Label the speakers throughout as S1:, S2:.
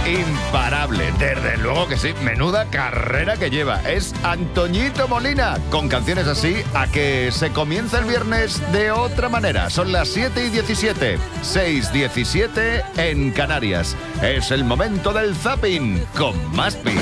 S1: imparable. Desde luego que sí. Menuda carrera que lleva. Es Antoñito Molina. Con canciones así, a que se comienza el viernes de otra manera. Son las 7:17. 6:17 en Canarias. Es el momento del zapping con Maspi.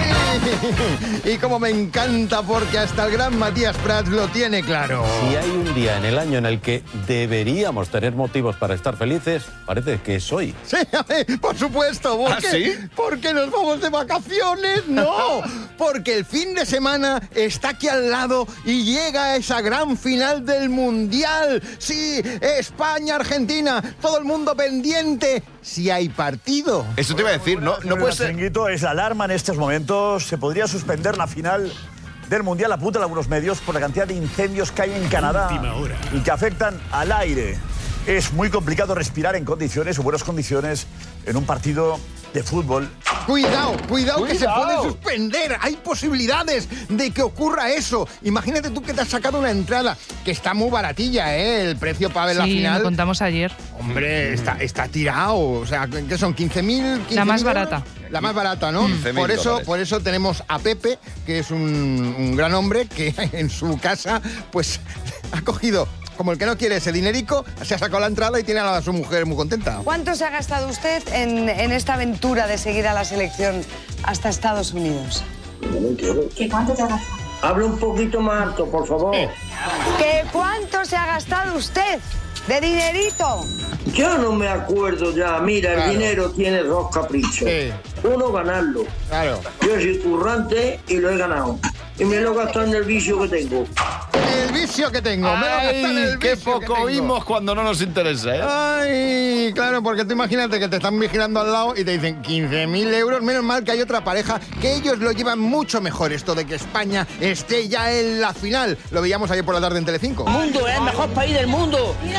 S2: Y como me encanta, porque hasta el gran Matías Prats lo tiene claro.
S3: Si hay un día en el año en el que deberíamos tener motivos para estar felices, parece que es hoy.
S2: Sí, por supuesto. ¿Por qué?
S1: ¿Sí?
S2: ¿Porque nos vamos de vacaciones? No, porque el fin de semana está aquí al lado y llega esa gran final del Mundial. Sí, España-Argentina, todo el mundo pendiente. Si hay partido.
S1: Eso te iba a decir, no puede ser.
S4: Chiringuito, es la alarma en estos momentos. Se podría suspender la final del Mundial, apuntan algunos medios, por la cantidad de incendios que hay en Canadá y que afectan al aire. Es muy complicado respirar en condiciones o buenas condiciones en un partido de fútbol.
S2: Cuidado, que se puede suspender. Hay posibilidades de que ocurra eso. Imagínate tú que te has sacado una entrada, que está muy baratilla, el precio para ver la final.
S5: Sí, lo contamos ayer.
S2: Hombre, está tirado. O sea, ¿qué son? 15.000.
S5: La más barata.
S2: La más barata, ¿no? Por eso tenemos a Pepe, que es un gran hombre, que en su casa, pues, ha cogido, como el que no quiere ese dinerico, se ha sacado la entrada y tiene a su mujer muy contenta.
S6: ¿Cuánto se ha gastado usted en esta aventura de seguir a la selección hasta Estados Unidos?
S7: ¿Qué cuánto te ha gastado?
S8: Habla un poquito más alto, por favor.
S6: ¿Qué cuánto se ha gastado usted de dinerito?
S8: Yo no me acuerdo ya. Mira, claro. El dinero tiene dos caprichos. Sí. Uno, ganarlo.
S2: Claro.
S8: Yo soy currante y lo he ganado. Y me lo he gastado en el vicio que tengo.
S2: El vicio que tengo. Me lo he gastado en el
S1: qué
S2: vicio
S1: poco
S2: que tengo.
S1: oímos cuando no nos interesa, ¿eh?
S2: Ay, claro, porque tú imagínate que te están vigilando al lado y te dicen 15.000 euros. Menos mal que hay otra pareja que ellos lo llevan mucho mejor, esto de que España esté ya en la final. Lo veíamos ayer por la tarde en Telecinco.
S9: Mundo, es el mejor país del mundo.
S7: Mira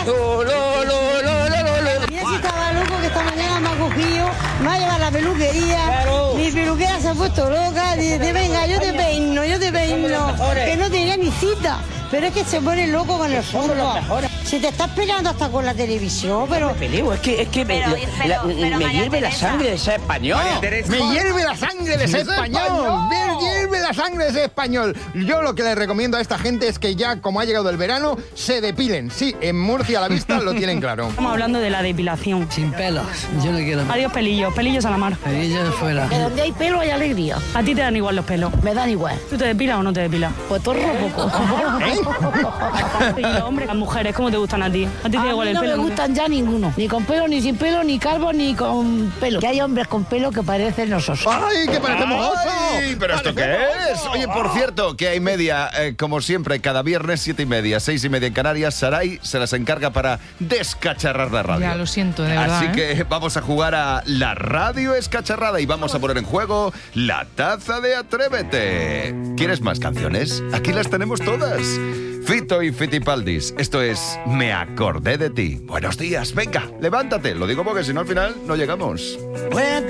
S7: si estaba loco que esta mañana me ha cogido, me ha llevado a la peluquería. Claro. Mi peluquera se ha puesto loca, dice, venga, yo te peino, que no tenía ni cita. Pero es que se pone loco con el fútbol. Si te estás peleando hasta con la televisión, pero...
S9: Me peleo, es que me hierve la sangre de ser español.
S2: Me hierve la sangre de ser español. Me hierve la sangre de ser español. Yo lo que les recomiendo a esta gente es que ya, como ha llegado el verano, se depilen. Sí, en Murcia a la vista lo tienen claro.
S5: Estamos hablando de la depilación.
S10: Sin pelos, yo no quiero.
S5: Adiós pelillos a la mar.
S10: Pelillos fuera.
S7: Que donde hay pelo hay alegría.
S5: A ti te dan igual los pelos.
S7: Me dan igual.
S5: ¿Tú te depilas o no te depilas?
S7: Pues todo poco.
S5: Y los hombres, las mujeres, ¿cómo te gustan a ti? ¿A ti te da igual el pelo?
S7: No me gustan ya ninguno. Ni con pelo, ni sin pelo, ni calvo, ni con pelo. Que hay hombres con pelo que parecen osos.
S2: ¡Ay, que parecemos osos!
S1: ¡Ay, pero esto qué es! Oye, por cierto, que hay media, como siempre, cada viernes 7:30, 6:30 en Canarias. Saray se las encarga para descacharrar la radio.
S5: Ya, lo siento, de verdad.
S1: Así que vamos a jugar a la radio escacharrada y vamos a poner en juego la taza de Atrévete. ¿Quieres más canciones? Aquí las tenemos todas. Fito y Fitipaldis. Esto es Me acordé de ti. Buenos días, venga, levántate. Lo digo porque si no al final no llegamos.